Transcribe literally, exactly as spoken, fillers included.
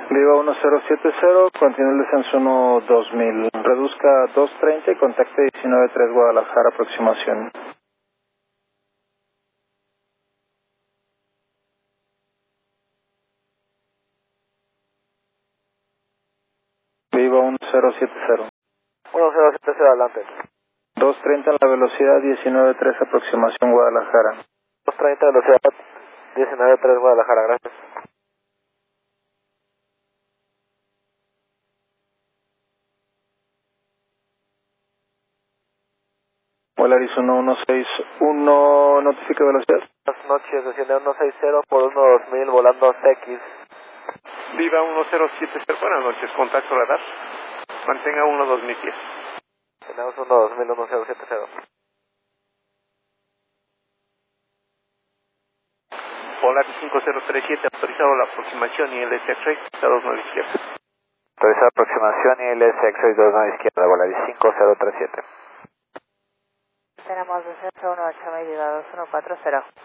Viva uno cero siete cero, continúe el descenso uno dos mil. Reduzca dos treinta y contacte diecinueve tres Guadalajara, aproximación. Viva uno cero siete cero. uno cero siete cero, adelante. dos treinta en la velocidad, diecinueve tres aproximación Guadalajara. dos treinta, velocidad, diecinueve tres Guadalajara, gracias. Volaris uno uno seis uno, notifica velocidad. Buenas noches, desciende uno seis cero por uno dos mil, volando X. Viva uno cero siete cero, buenas noches, contacto radar. Mantenga uno dos mil pies. Tenemos uno dos mil, uno cero siete cero. Volaris cinco cero tres siete, autorizado la aproximación y el S X dos nueve izquierda. Autorizada aproximación y el S X dos nueve izquierda, Volaris cinco cero tres siete. Tenemos descenso uno ocho medio, dos uno cuatro cero.